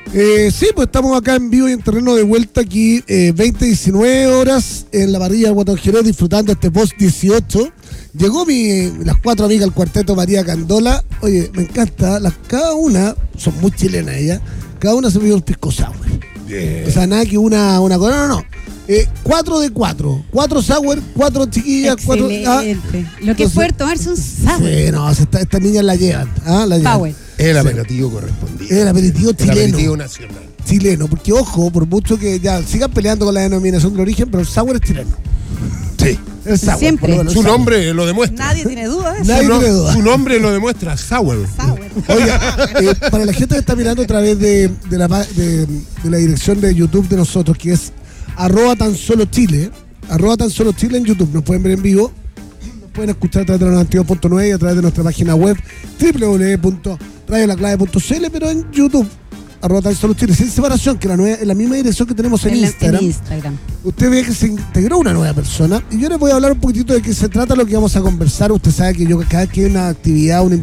Sí, pues estamos acá en vivo y en terreno de vuelta aquí, 20-19 horas en la parrilla del Guatón Jerez, disfrutando este post 18. Llegó las 4 amigas del cuarteto María Candola. Oye, me encanta, cada una, son muy chilenas ellas, cada una se pidió un pisco sour. Bien. O sea, nada que una no. 4 de 4. 4 sour, 4 chiquillas, 4. Excelente. Lo que es poder tomarse un sour. Sí, no, estas niñas la llevan. La llevan. Power. El aperitivo correspondiente. El aperitivo chileno. El aperitivo nacional. Chileno, porque ojo, por mucho que ya sigan peleando con la denominación de origen, pero el sour es chileno. Sí. El sour. Siempre. por lo menos, Su el sour. nombre lo demuestra. Nadie tiene duda de eso. Nadie tiene duda. Su nombre lo demuestra, Sour. Oiga, para la gente que está mirando a través de la dirección de YouTube de nosotros, que es @tansolochile, @tansolochile en YouTube, nos pueden ver en vivo, nos pueden escuchar a través de la 92.9 y a través de nuestra página web www.radiolaclave.cl, pero en YouTube @tansolochile, sin separación, que es la misma dirección que tenemos en Instagram. En Instagram. Usted ve que se integró una nueva persona y yo les voy a hablar un poquitito de qué se trata, lo que vamos a conversar. Usted sabe que yo cada vez que hay una actividad, una